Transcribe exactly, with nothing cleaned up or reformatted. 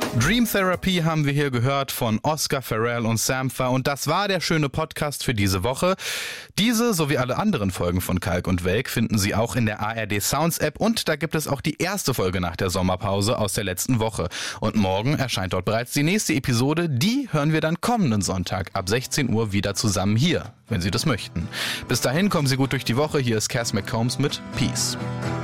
Dream Therapy haben wir hier gehört von Oscar Farrell und Sampha und das war der schöne Podcast für diese Woche. Diese sowie alle anderen Folgen von Kalk und Welk finden Sie auch in der A R D Sounds App und da gibt es auch die erste Folge nach der Sommerpause aus der letzten Woche. Und morgen erscheint dort bereits die nächste Episode, die hören wir dann kommenden Sonntag ab sechzehn Uhr wieder zusammen hier, wenn Sie das möchten. Bis dahin kommen Sie gut durch die Woche, hier ist Cass McCombs mit Peace.